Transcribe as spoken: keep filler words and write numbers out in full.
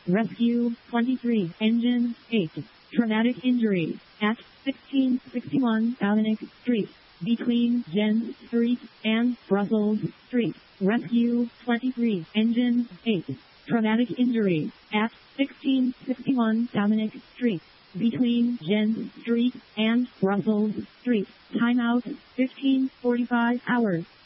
Rescue twenty-three. Engine eight. Traumatic injury at sixteen sixty-one Dominic Street, between Jens Street and Brussels Street. Rescue twenty-three. Engine eight. Traumatic injury at sixteen sixty-one Dominic Street, between Jens Street and Brussels Street. Timeout fifteen forty-five hours.